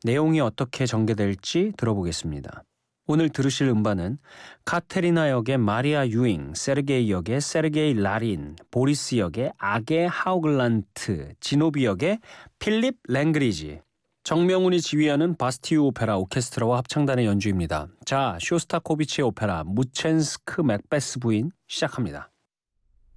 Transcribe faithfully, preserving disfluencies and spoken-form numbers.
내용이 어떻게 전개될지 들어보겠습니다. 오늘 들으실 음반은 카테리나 역의 마리아 유잉, 세르게이 역의 세르게이 라린, 보리스 역의 아게 하우글란트, 지노비 역의 필립 랭그리지, 정명훈이 지휘하는 바스티유 오페라 오케스트라와 합창단의 연주입니다. 자, 쇼스타코비치의 오페라 무첸스크 맥베스 부인 시작합니다.